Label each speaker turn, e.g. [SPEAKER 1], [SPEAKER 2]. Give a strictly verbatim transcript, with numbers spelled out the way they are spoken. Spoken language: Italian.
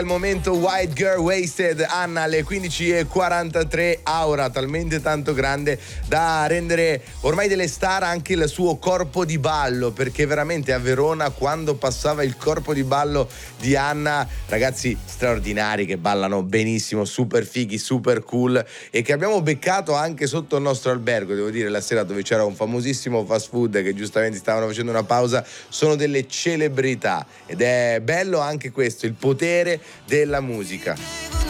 [SPEAKER 1] Il momento White Girl Wasted, Anna alle quindici e quarantatré, aura talmente tanto grande da rendere ormai delle star anche il suo corpo di ballo, perché veramente a Verona quando passava il corpo di ballo di Anna, ragazzi straordinari che ballano benissimo, super fighi, super cool e che abbiamo beccato anche sotto il nostro albergo, devo dire, la sera dove c'era un famosissimo fast food che giustamente stavano facendo una pausa, sono delle celebrità ed è bello anche questo, il potere della musica.